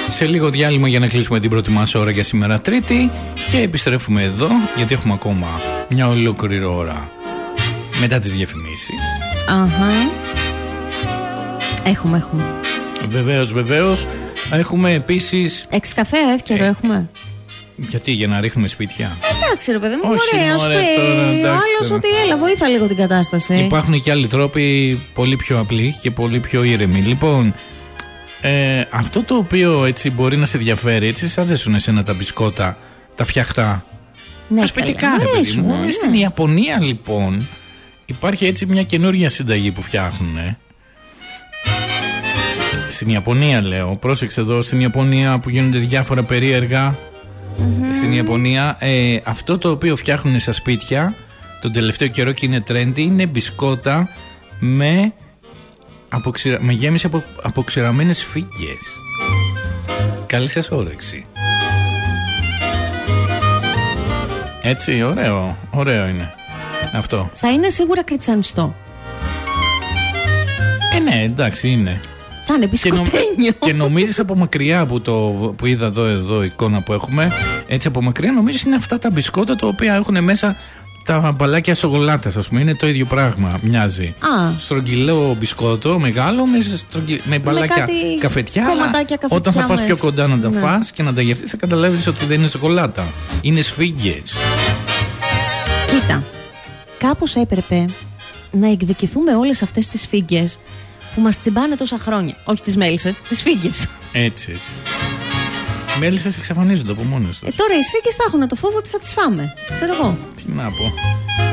Σε λίγο διάλειμμα για να κλείσουμε την πρώτη μας ώρα για σήμερα Τρίτη και επιστρέφουμε εδώ γιατί έχουμε ακόμα μια ολόκληρη ώρα μετά τις διαφημίσεις. Έχουμε. Βεβαίως. Έχουμε επίσης... 6 καφέ εύκαιρο έχουμε. Γιατί, για να ρίχνουμε σπίτια? Εντάξει ρε παιδί μου, ωραία, ας πει ο άλλος ότι έλα βοήθα λίγο την κατάσταση. Υπάρχουν και άλλοι τρόποι πολύ πιο απλοί και πολύ πιο ήρεμοι. Λοιπόν, αυτό το οποίο έτσι μπορεί να σε ενδιαφέρει, έτσι σας αρέσουν εσένα τα μπισκότα, τα φτιαχτά? Ναι, τα σπιτικά ρε παιδί μου. Ναι. Στην Ιαπωνία λοιπόν υπάρχει έτσι μια καινούργια συνταγή που φτιάχνουν. Στην Ιαπωνία λέω, πρόσεξε εδώ, στην Ιαπωνία που γίνονται διάφορα περίεργα. Στην Ιαπωνία αυτό το οποίο φτιάχνουν στα σπίτια τον τελευταίο καιρό και είναι trendy είναι μπισκότα με γέμιση από αποξηραμένες φύγγες. Καλή σας όρεξη. Έτσι, ωραίο είναι αυτό. Θα είναι σίγουρα κριτσανιστό. Ναι, εντάξει είναι. Θα είναι μπισκοτένιο. Και νομίζεις από μακριά που είδα εδώ εικόνα που έχουμε, έτσι από μακριά νομίζεις είναι αυτά τα μπισκότα τα οποία έχουν μέσα τα μπαλάκια σοκολάτας, ας πούμε. Είναι το ίδιο πράγμα, μοιάζει. Στρογγυλό μπισκότο, μεγάλο, με μπαλάκια καφετιά. Όταν θα πας πιο κοντά να τα φας και να τα γευτείς, θα καταλάβεις ότι δεν είναι σοκολάτα. Είναι σφίγγες. Κοίτα, κάπως έπρεπε να εκδικηθούμε όλες αυτές τις φίγγες που μας τσιμπάνε τόσα χρόνια. Όχι τις μέλισσες, τις φίγγες. Έτσι. Οι μέλισσες εξαφανίζονται από μόνες τους. Τώρα οι σφίγγες θα έχουν το φόβο ότι θα τις φάμε. Ξέρω εγώ. Τι να πω.